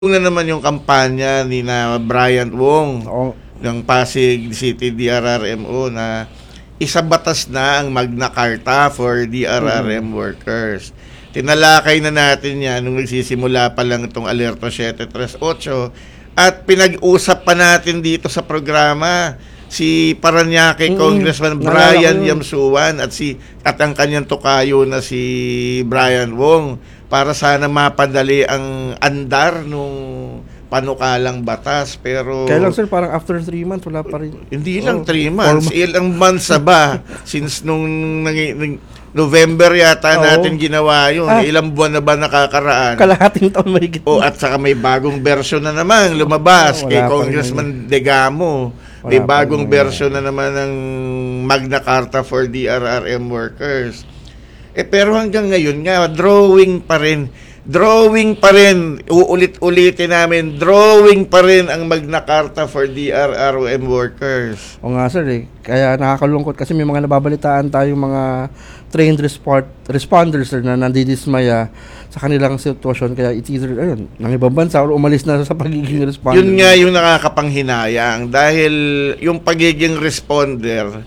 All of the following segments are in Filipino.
na naman yung kampanya ni na Brian Wong ng Pasig City DRRMO na isabatas na ang Magna Carta for DRRM workers. Tinalakay na natin yan nung nagsisimula pa lang itong Alerto 738 at pinag-usap pa natin dito sa programa si Parañaque Congressman Brian Yamsuan at ang kanyang tukayo na si Brian Wong para sana mapadali ang andar nung panukalang batas. Pero kaya lang sir, parang after 3 months wala pa rin. hindi lang 3 months, ilang months na ba since nung November yata natin ginawa yun. Ilang buwan na ba nakakaraan? Kalahating taon mahigit. At saka may bagong version na naman lumabas kay Congressman Degamo. May bagong version na naman ng Magna Carta for DRRM workers. Pero hanggang ngayon nga, drawing pa rin, uulit-ulitin namin, drawing pa rin ang Magna Carta for DRRM workers. O nga sir kaya nakakalungkot kasi may mga nababalitaan tayong mga trained responders sir, na nandidismaya sa kanilang sitwasyon, kaya it's either ng ibang bansa or umalis na sa pagiging responder. Yun nga yung nakakapanghinayang dahil yung pagiging responder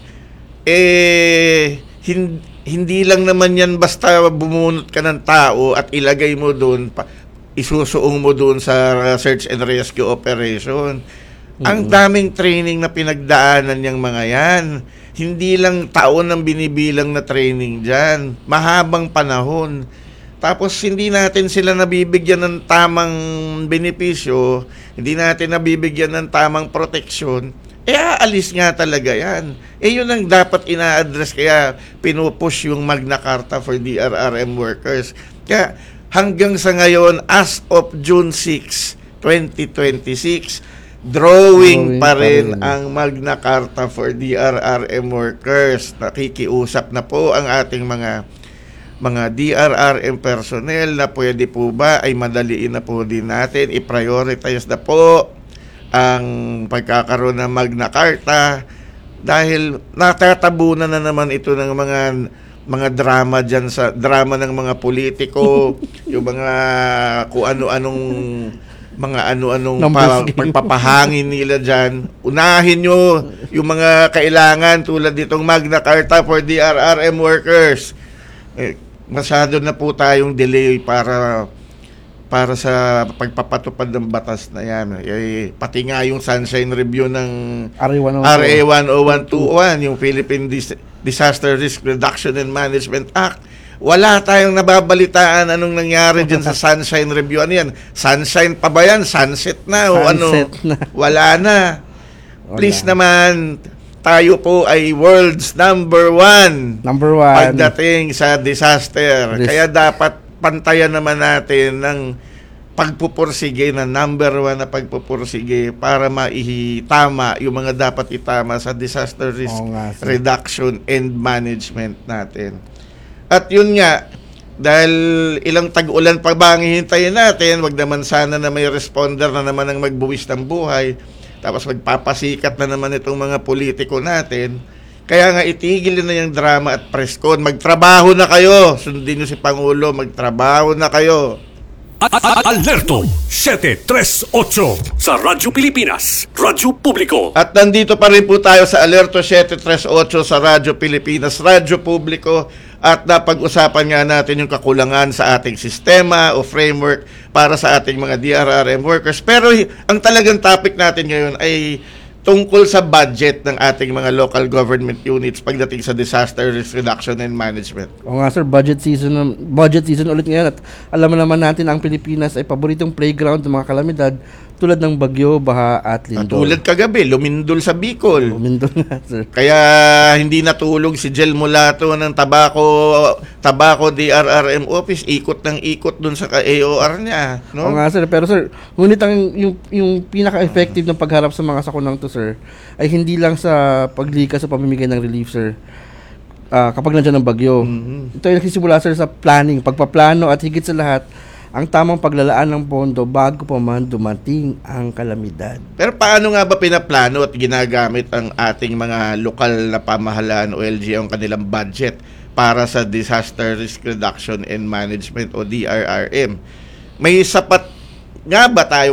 hindi lang naman yan basta bumunot ka ng tao at ilagay mo doon, isusuong mo doon sa search and rescue operation. Ang daming training na pinagdaanan niyang mga yan. Hindi lang taon ang binibilang na training dyan. Mahabang panahon. Tapos hindi natin sila nabibigyan ng tamang benepisyo, hindi natin nabibigyan ng tamang proteksyon. Aalis nga talaga yan. Yun ang dapat ina-address, kaya pinupush yung Magna Carta for DRRM workers. Kaya hanggang sa ngayon, as of June 6, 2026, drawing pa rin ang Magna Carta for DRRM workers. Nakikiusap na po ang ating mga DRRM personnel na pwede po ba ay madaliin na po din natin, i-prioritize na po ang pagkakaroon ng Magna Carta dahil natatabunan na naman ito ng mga drama dyan, sa drama ng mga politiko, yung mga kung ano-anong pagpapahangin nila dyan. Unahin nyo yung mga kailangan tulad nitong Magna Carta for DRRM workers. Masyado na po tayong delay para sa pagpapatupad ng batas na yan. Pati nga yung sunshine review ng RA 10121, yung Philippine Disaster Risk Reduction and Management Act. Wala tayong nababalitaan anong nangyari dyan sa sunshine review. Ano yan? Sunshine pa ba yan? Sunset na? Wala na. Please naman, tayo po ay world's number one pagdating sa disaster. Kaya dapat pantayan naman natin ng pagpupursige, na number 1 na pagpupursige para maitama yung mga dapat itama sa disaster risk reduction and management natin. At yun nga, dahil ilang tag-ulan pa ba ang hihintayin natin, wag naman sana na may responder na naman ang magbuwis ng buhay, tapos magpapasikat na naman itong mga politiko natin. Kaya nga itigil na yung drama at press con. Magtrabaho na kayo. Sundin nyo si Pangulo, magtrabaho na kayo. Alerto 738 sa Radyo Pilipinas, Radyo Publiko. At nandito pa rin po tayo sa Alerto 738 sa Radyo Pilipinas, Radyo Publiko. At napag-usapan nga natin yung kakulangan sa ating sistema o framework para sa ating mga DRRM workers. Pero ang talagang topic natin ngayon ay tungkol sa budget ng ating mga local government units pagdating sa disaster risk reduction and management. O nga sir, budget season ulit ngayon, at alam naman natin ang Pilipinas ay paboritong playground ng mga kalamidad tulad ng bagyo, baha at lindol. Tulad kagabi, lumindol sa Bicol. Lumindol nga sir. Kaya hindi natulog si Jel Mulato ng Tabaco DRRM office, ikot ng ikot dun sa AOR niya, no? O nga sir, pero sir, ngunit yung pinaka-effective ng pagharap sa mga sakunang to sir ay hindi lang sa paglikas sa pamimigay ng relief sir. Kapag nandiyan ang bagyo. Ito ay nagsisimula sir sa planning, pagpaplano, at higit sa lahat ang tamang paglalaan ng pondo bago pa man dumating ang kalamidad. Pero paano nga ba pinaplano at ginagamit ang ating mga lokal na pamahalaan o LGU ang kanilang budget para sa Disaster Risk Reduction and Management o DRRM? May sapat nga ba tayo